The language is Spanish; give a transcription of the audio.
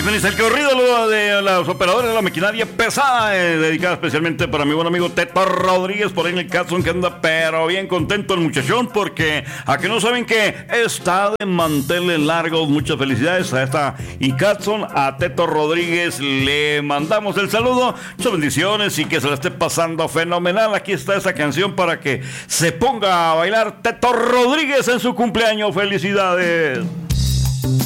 feliz el corrido de los operadores de la maquinaria pesada, dedicada especialmente para mi buen amigo Teto Rodríguez, por ahí en el Catson, que anda pero bien contento el muchachón, porque a que no saben que está de manteles largos. Muchas felicidades a esta Catson, a Teto Rodríguez, le mandamos el saludo, muchas bendiciones y que se la esté pasando fenomenal. Aquí está esa canción para que se ponga a bailar Teto Rodríguez en su cumpleaños. Felicidades.